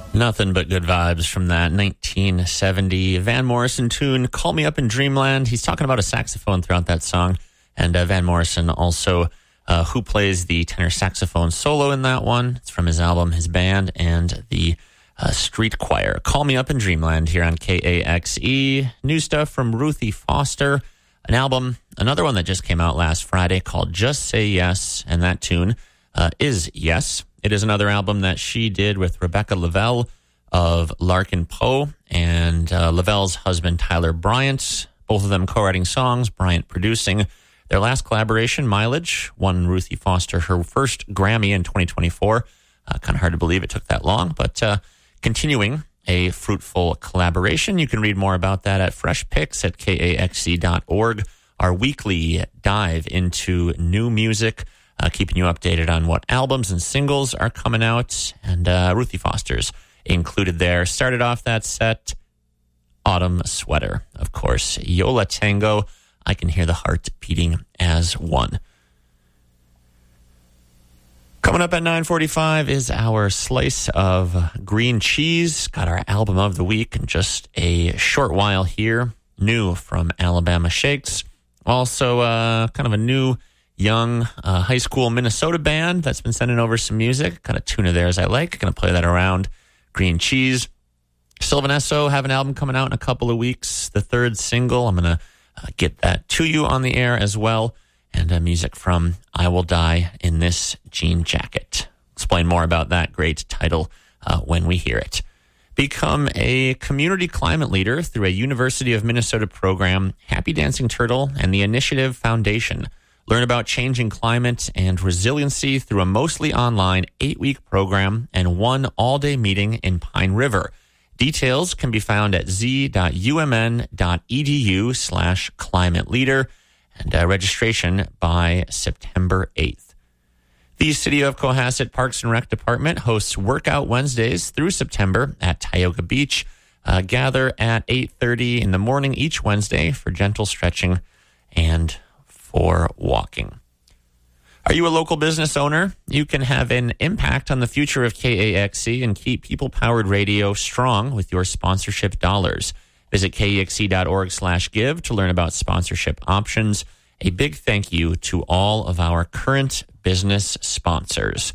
Nothing but good vibes from that 1970 Van Morrison tune, Call Me Up in Dreamland. He's talking about a saxophone throughout that song. And Van Morrison also, who plays the tenor saxophone solo in that one. It's from his album, his band, and the Street Choir. Call Me Up in Dreamland here on KAXE. New stuff from Ruthie Foster. An album, another one that just came out last Friday called Just Say Yes. And that tune is Yes. It is another album that she did with Rebecca Lavelle of Larkin Poe and Lavelle's husband, Tyler Bryant. Both of them co-writing songs, Bryant producing. Their last collaboration, Mileage, won Ruthie Foster her first Grammy in 2024. Kind of hard to believe it took that long, but continuing a fruitful collaboration. You can read more about that at Fresh Picks at KAXE.org. Our weekly dive into new music. Keeping you updated on what albums and singles are coming out. And Ruthie Foster's included there. Started off that set, Autumn Sweater. Of course, Yo La Tengo, I Can Hear the Heart Beating as One. Coming up at 9:45 is our slice of green cheese. Got our album of the week in just a short while here. New from Alabama Shakes. Also, kind of a new young high school Minnesota band that's been sending over some music. Got a tune of theirs I like. Going to play that around. Green Cheese. Sylvan Esso have an album coming out in a couple of weeks. The third single. I'm going to get that to you on the air as well. And music from I Will Die in This Jean Jacket. Explain more about that great title when we hear it. Become a community climate leader through a University of Minnesota program, Happy Dancing Turtle, and the Initiative Foundation. Learn about changing climate and resiliency through a mostly online 8-week program and one all-day meeting in Pine River. Details can be found at z.umn.edu/climate leader and registration by September 8th. The City of Cohasset Parks and Rec Department hosts Workout Wednesdays through September at Tioga Beach. Gather at 8:30 in the morning each Wednesday for gentle stretching and for walking. Are you a local business owner? You can have an impact on the future of KAXE and keep people-powered radio strong with your sponsorship dollars. Visit KAXE.org/give to learn about sponsorship options. A big thank you to all of our current business sponsors.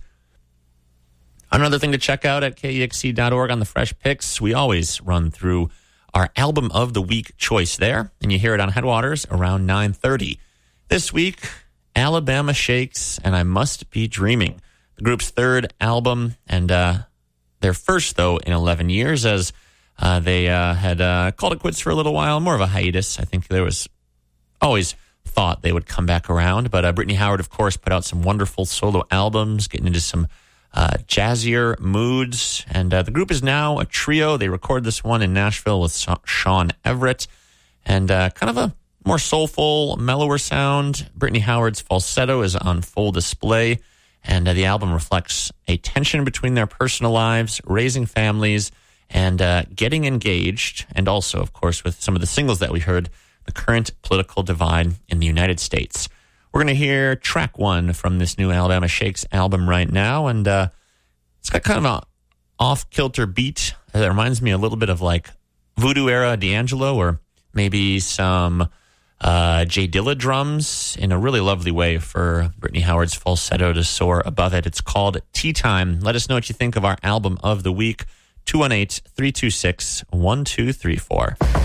Another thing to check out at KAXE.org on the Fresh Picks, we always run through our album of the week choice there, and you hear it on Headwaters around 9:30. This week, Alabama Shakes and I Must Be Dreaming. The group's third album and their first, though, in 11 years as they had called it quits for a little while, more of a hiatus. I think there was always thought they would come back around. But Brittany Howard, of course, put out some wonderful solo albums, getting into some jazzier moods. And the group is now a trio. They recorded this one in Nashville with Sean Everett. And kind of a more soulful, mellower sound. Brittany Howard's falsetto is on full display, and the album reflects a tension between their personal lives, raising families, and getting engaged, and also, of course, with some of the singles that we heard, the current political divide in the United States. We're going to hear track one from this new Alabama Shakes album right now, and it's got kind of an off-kilter beat that reminds me a little bit of like Voodoo-era D'Angelo, or maybe some Jay Dilla drums in a really lovely way for Brittany Howard's falsetto to soar above it. It's called Tea Time. Let us know what you think of our album of the week. 218-326-1234.